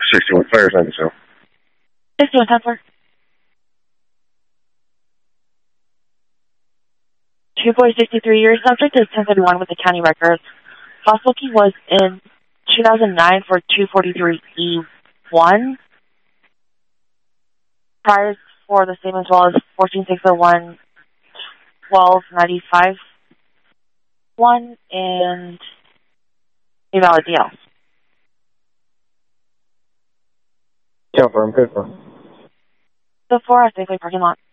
61 Fires, 97. 61 10-4. 2 boys, 63 years. Subject is 1031 with the county records. Last booking was in 2009 for 243E1. Priors for the same as well as 14601, 1295, 1, and a valid DL. Confirm, good for. The 4 at Safeway parking lot.